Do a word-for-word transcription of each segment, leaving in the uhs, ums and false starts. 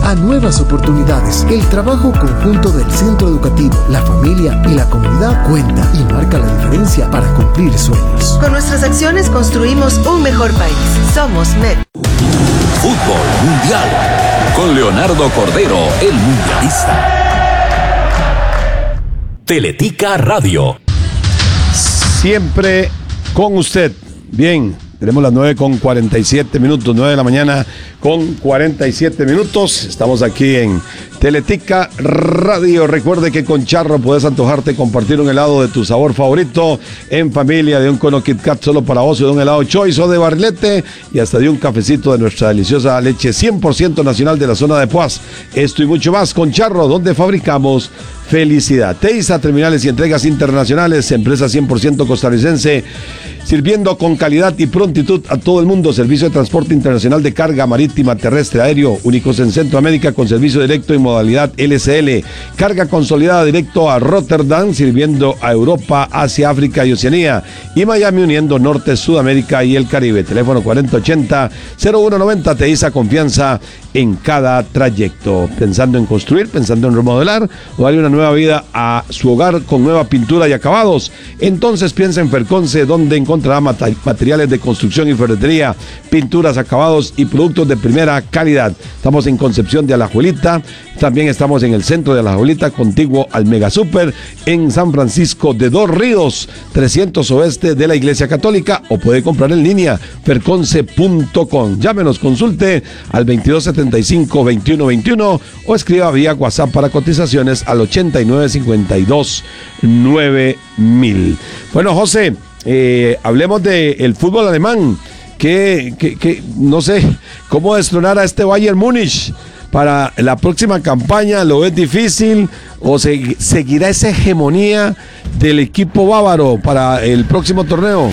a nuevas oportunidades. El trabajo conjunto del centro educativo, la familia y la comunidad cuenta y marca la diferencia para cumplir sueños. Con nuestras acciones construimos un mejor país. Somos M E D. Fútbol Mundial con Leonardo Cordero, el mundialista. Teletica Radio. Siempre con usted. Bien, tenemos las nueve con cuarenta y siete minutos, nueve de la mañana con cuarenta y siete minutos. Estamos aquí en Teletica Radio. Recuerde que con Charro puedes antojarte compartir un helado de tu sabor favorito en familia, de un cono Kit Kat solo para vos, de un helado Choice o de barrilete y hasta de un cafecito de nuestra deliciosa leche cien por ciento nacional de la zona de Poás. Esto y mucho más con Charro, donde fabricamos felicidad. Teiza, terminales y entregas internacionales, empresa cien por ciento costarricense, sirviendo con calidad y prontitud a todo el mundo. Servicio de transporte internacional de carga marítima, terrestre, aéreo, únicos en Centroamérica con servicio directo en modalidad L C L. Carga consolidada directo a Rotterdam, sirviendo a Europa, Asia, África y Oceanía. Y Miami, uniendo Norte, Sudamérica y el Caribe. Teléfono cuarenta ochenta cero uno noventa. Teiza, confianza en cada trayecto. Pensando en construir, pensando en remodelar o darle una nueva vida a su hogar con nueva pintura y acabados, entonces piensa en Ferconce, donde encontrará materiales de construcción y ferretería, pinturas, acabados y productos de primera calidad. Estamos en Concepción de Alajuelita, también estamos en el centro de Alajuelita, contiguo al Mega Super, en San Francisco de Dos Ríos, trescientos oeste de la Iglesia Católica, o puede comprar en línea ferconce punto com. Llámenos, consulte al veintidós setenta y cinco veintiuno veintiuno o escriba vía WhatsApp para cotizaciones al ochenta y nueve cincuenta y dos nueve mil. Bueno, José, eh, hablemos del fútbol alemán, que, que, que no sé cómo destronar a este Bayern Múnich para la próxima campaña. ¿Lo ves difícil o se, seguirá esa hegemonía del equipo bávaro para el próximo torneo?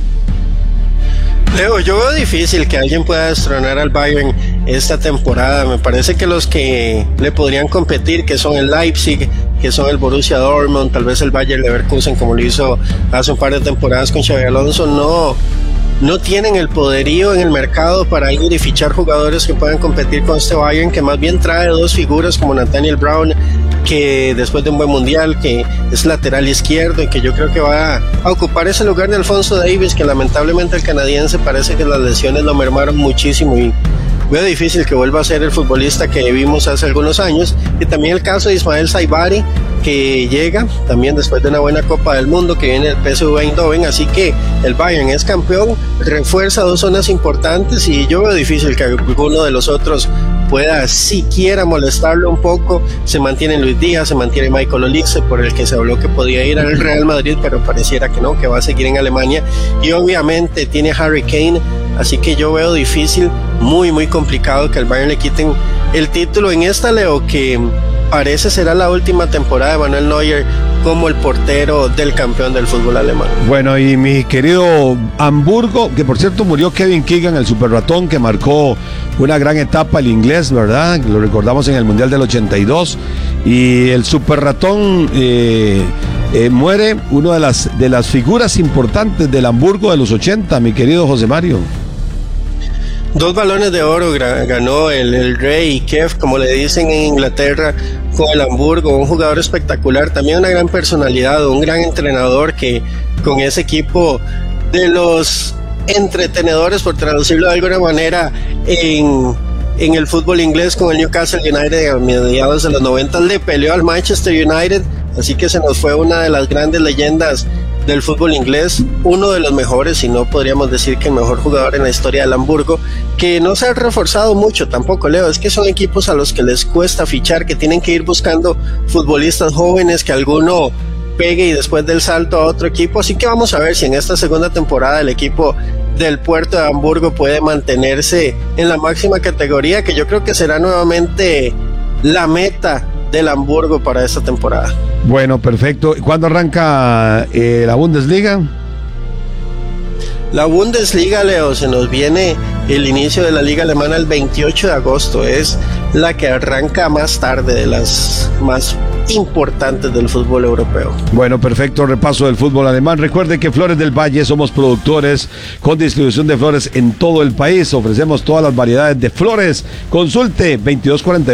Leo, yo veo difícil que alguien pueda destronar al Bayern esta temporada. Me parece que los que le podrían competir, que son el Leipzig, que son el Borussia Dortmund, tal vez el Bayer Leverkusen, como lo hizo hace un par de temporadas con Xabi Alonso, no, no tienen el poderío en el mercado para ir y fichar jugadores que puedan competir con este Bayern, que más bien trae dos figuras como Nathaniel Brown, que después de un buen mundial, que es lateral izquierdo y que yo creo que va a ocupar ese lugar de Alphonso Davies, que lamentablemente el canadiense parece que las lesiones lo mermaron muchísimo y veo difícil que vuelva a ser el futbolista que vimos hace algunos años. Y también el caso de Ismael Saibari, que llega también después de una buena Copa del Mundo, que viene del P S V Eindhoven, así que el Bayern es campeón, refuerza dos zonas importantes y yo veo difícil que alguno de los otros pueda siquiera molestarlo un poco. Se mantiene Luis Díaz, se mantiene Michael Olise, por el que se habló que podía ir al Real Madrid, pero pareciera que no, que va a seguir en Alemania, y obviamente tiene a Harry Kane, así que yo veo difícil, muy muy complicado que al Bayern le quiten el título en esta, Leo, que parece será la última temporada de Manuel Neuer como el portero del campeón del fútbol alemán. Bueno, y mi querido Hamburgo, que por cierto murió Kevin Keegan, el super ratón, que marcó una gran etapa el inglés, ¿verdad? Lo recordamos en el Mundial del ochenta y dos, y el super ratón eh, eh, muere, una de las, de las figuras importantes del Hamburgo de los ochenta, mi querido José Mario. Dos balones de oro ganó el, el Rey Kev, como le dicen en Inglaterra, con el Hamburgo, un jugador espectacular, también una gran personalidad, un gran entrenador que con ese equipo de los entretenedores, por traducirlo de alguna manera, en, en el fútbol inglés con el Newcastle United a mediados de los noventa, le peleó al Manchester United, así que se nos fue una de las grandes leyendas del fútbol inglés, uno de los mejores, si no podríamos decir que el mejor jugador en la historia del Hamburgo, que no se ha reforzado mucho tampoco, Leo, es que son equipos a los que les cuesta fichar, que tienen que ir buscando futbolistas jóvenes, que alguno pegue y después del salto a otro equipo, así que vamos a ver si en esta segunda temporada el equipo del Puerto de Hamburgo puede mantenerse en la máxima categoría, que yo creo que será nuevamente la meta del Hamburgo para esta temporada. Bueno, perfecto. ¿Cuándo arranca eh, la Bundesliga? La Bundesliga, Leo, se nos viene el inicio de la Liga Alemana el veintiocho de agosto. Es la que arranca más tarde, de las más importantes del fútbol europeo. Bueno, perfecto repaso del fútbol alemán. Recuerde que Flores del Valle somos productores con distribución de flores en todo el país. Ofrecemos todas las variedades de flores. Consulte veintidós cuarenta